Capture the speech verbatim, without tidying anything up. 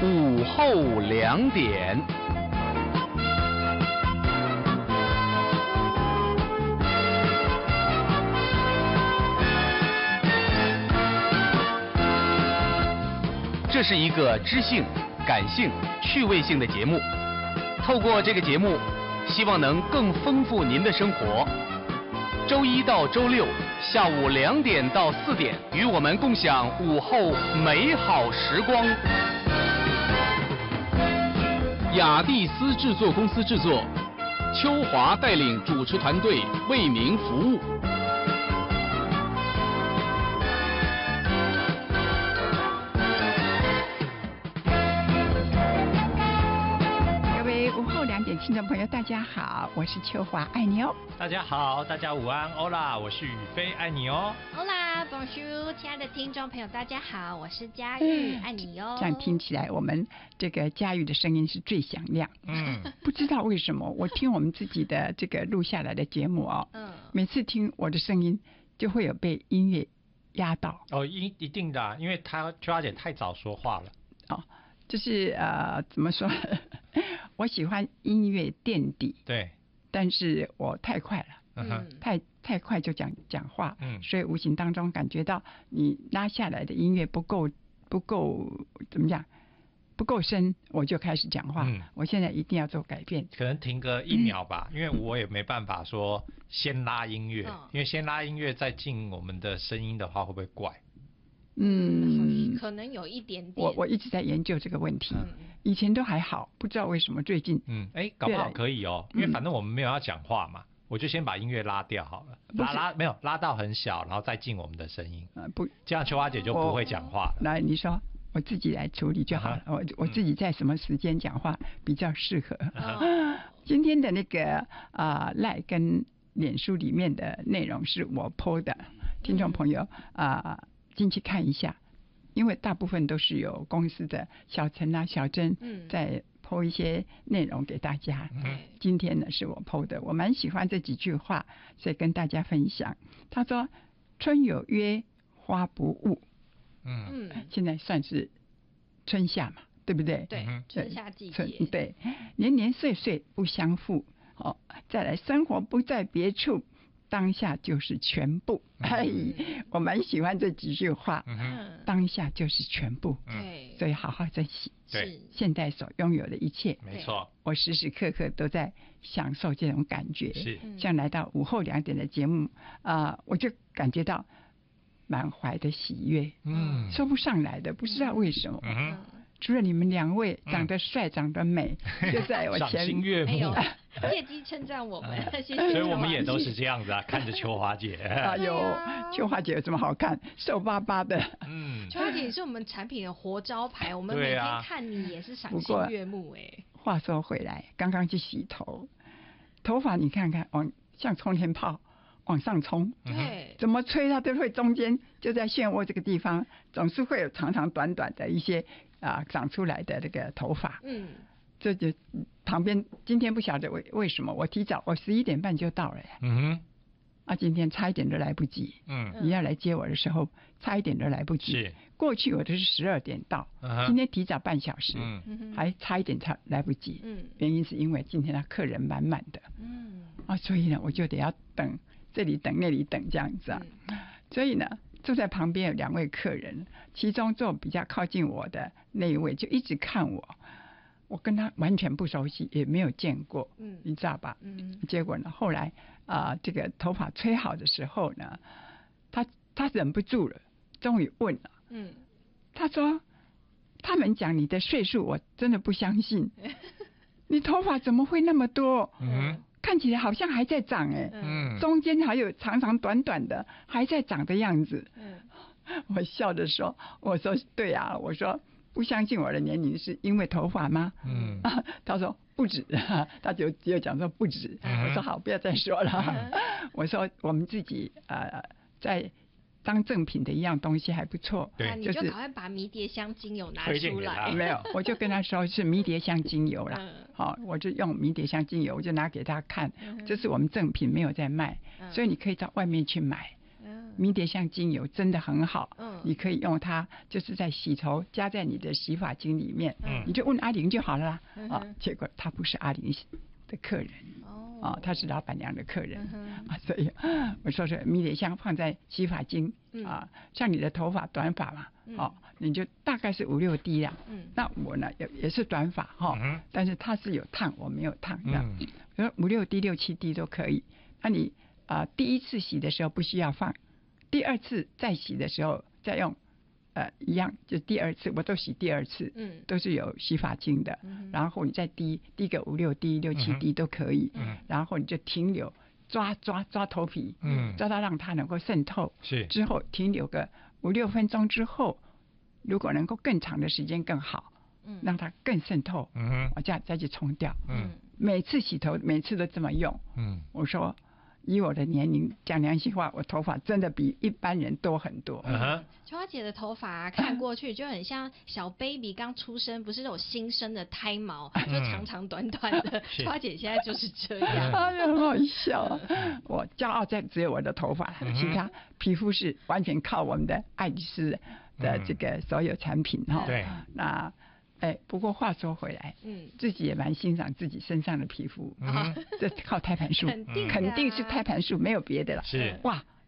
午后两点。这是一个知性、感性、趣味性的节目。透过这个节目，希望能更丰富您的生活。周一到周六下午两点到四点，与我们共享午后美好时光。雅蒂斯制作公司制作，邱华带领主持团队为您服务。 听众朋友大家好，我是秋华，爱你哦。 大家好，大家午安，欧啦，我是宇飞，爱你哦。 欧啦 Bonjour， 亲爱的听众朋友大家好，我是佳玉，爱你哦。 这样听起来，我们这个佳玉的声音是最响亮。嗯，不知道为什么，我听我们自己的这个录下来的节目哦，嗯，每次听我的声音就会有被音乐压到。 哦，一一定的、啊，因为她秋华姐太早说话了。 哦。就是呃，怎么说？我喜欢音乐垫底， 对， 但是我太快了，嗯，太太快就讲讲话，嗯，所以无形当中感觉到你拉下来的音乐不够不够怎么讲，不够深，我就开始讲话。嗯，我现在一定要做改变， 可能停个一秒吧，嗯、因为我也没办法说先拉音乐，嗯、因为先拉音乐再进我们的声音的话，会不会怪？ 嗯，可能有一点点。 我我一直在研究这个问题，嗯、以前都还好，不知道为什么最近， 嗯，哎，搞不好可以哦，因为反正我们没有要讲话嘛，嗯、我就先把音乐拉掉好了，拉拉没有拉到很小，然后再进我们的声音，呃、不，这样秋花姐就不会讲话了。 来，你说，我自己来处理就好了，啊、我我自己在什么时间讲话比较适合？嗯、今天的那个啊赖、呃、跟脸书里面的内容是我 po 的，听众朋友啊。呃进去看一下，因为大部分都是有公司的小陈啊、小珍在 po 一些内容给大家。嗯、今天呢是我 po 的，我蛮喜欢这几句话，所以跟大家分享。他说：“春有约，花不误。”嗯，现在算是春夏嘛，对不对？ 对，春夏季节。 对，年年岁岁不相负。哦，再来，生活不在别处。当下就是全部，哎、嗯，我蛮喜欢这几句话。嗯、当下就是全部，对，所以好好珍惜。 对， 现在所拥有的一切， 没错， 我时时刻刻都在享受这种感觉。 是， 像来到午后两点的节目啊、呃，我就感觉到满怀的喜悦，嗯，说不上来的，不知道为什么。嗯除了你们两位长得帅、嗯、长得美，就在我前面， 赏心悦目， 借机称赞我们，谢谢。 所以我们也都是这样子啊，看着秋华姐。 哎呦，秋华姐有这么好看，瘦巴巴的。 嗯，秋华姐也是我们产品的活招牌，我们每天看你也是赏心悦目哎。 话说回来，刚刚去洗头，头发你看看，往像冲天炮往上冲， 对， 怎么吹它都会中间就在漩涡这个地方，总是会有长长短短的一些。啊，长出来的那个头发，嗯，这就旁边今天不晓得为为什么我提早，我十一点半就到了呀，嗯哼，啊，今天差一点都来不及，嗯，你要来接我的时候，差一点都来不及，是，过去我都是十二点到，嗯、今天提早半小时，嗯，还差一点差来不及，嗯，原因是因为今天他客人满满的，嗯，啊，所以呢，我就得要等这里等那里等这样子啊，嗯、所以呢。坐在旁边有两位客人，其中坐比较靠近我的那一位就一直看我，我跟他完全不熟悉，也没有见过，嗯，你知道吧？嗯，结果呢，后来啊、呃，这个头发吹好的时候呢，他他忍不住了，终于问了，嗯，他说：“他们讲你的岁数，我真的不相信，你头发怎么会那么多？”嗯。看起来好像还在长哎，嗯，中间还有长长短短的还在长的样子。嗯，我笑着说：“我说对啊，我说不相信我的年龄是因为头发吗？”嗯，啊、他说不止，他就只有讲说不止。嗯、我说好，不要再说了。嗯、我说我们自己呃在。当赠品的一样东西还不错， 对，就是、你就赶快把迷迭香精油拿出来。 没有，我就跟他说是迷迭香精油啦。嗯、好，我就用迷迭香精油，我就拿给他看，嗯、这是我们赠品没有在卖，嗯、所以你可以到外面去买。嗯、 迷迭香精油真的很好，嗯，你可以用它，就是在洗头加在你的洗发精里面，嗯，你就问阿玲就好了啦，嗯、啊，结果他不是阿玲的客人，哦，啊，他是老板娘的客人，嗯、啊，所以我说说迷迭香放在洗发精，嗯、啊，像你的头发短发嘛，嗯、哦，你就大概是五六滴啦，嗯，那我呢也也是短发哈，嗯、但是它是有烫，我没有烫，这样，比如说五六滴、六七滴都可以，那你。啊、呃，第一次洗的时候不需要放，第二次再洗的时候再用，呃，一样就第二次我都洗第二次，嗯，都是有洗发精的，嗯、然后你再滴滴个五六滴、六七滴都可以，嗯，然后你就停留抓抓抓头皮，嗯，抓到让它能够渗透， 是， 之后停留个五六分钟之后，如果能够更长的时间更好，嗯，让它更渗透，嗯，我这样再去冲掉，嗯，每次洗头每次都这么用，嗯，我说。以我的年龄讲良心话，我头发真的比一般人多很多。 嗯，秋花姐的头发、啊、看过去就很像小 baby 刚出生，不是那种新生的胎毛，嗯、就长长短短的。秋花姐现在就是这样， 哎呀，很好笑、啊。我骄傲在只有我的头发，其他皮肤是完全靠我们的爱丽丝的这个所有产品哈、嗯。 对， 那。哎，不过话说回来，嗯，自己也蛮欣赏自己身上的皮肤，嗯，这靠胎盘素，肯定、啊、肯定是胎盘素，没有别的了。 是， 哇，